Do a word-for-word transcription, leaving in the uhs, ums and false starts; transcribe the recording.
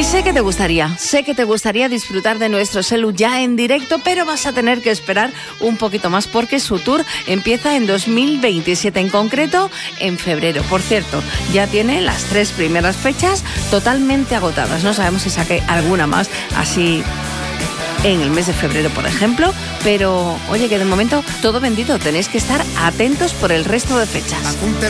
Y sé que te gustaría, sé que te gustaría disfrutar de nuestro Selu ya en directo, pero vas a tener que esperar un poquito más porque su tour empieza en dos mil veintisiete, en concreto en febrero. Por cierto, ya tiene las tres primeras fechas totalmente agotadas. No sabemos si saque alguna más así en el mes de febrero, por ejemplo, pero oye, que de momento todo vendido. Tenéis que estar atentos por el resto de fechas. Apunte